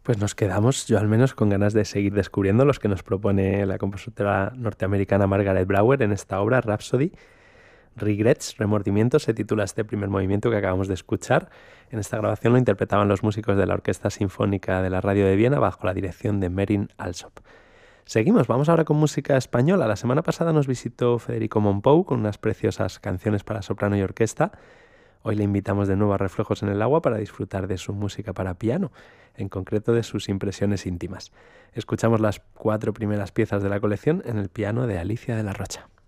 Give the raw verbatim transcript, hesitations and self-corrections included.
Pues nos quedamos, yo al menos, con ganas de seguir descubriendo los que nos propone la compositora norteamericana Margaret Brower en esta obra, Rhapsody. Regrets, Remordimientos, se titula este primer movimiento que acabamos de escuchar. En esta grabación lo interpretaban los músicos de la Orquesta Sinfónica de la Radio de Viena bajo la dirección de Merin Alsop. Seguimos, vamos ahora con música española. La semana pasada nos visitó Federico Mompou con unas preciosas canciones para soprano y orquesta. Hoy le invitamos de nuevo a Reflejos en el Agua para disfrutar de su música para piano, en concreto de sus impresiones íntimas. Escuchamos las cuatro primeras piezas de la colección en el piano de Alicia de la Rocha.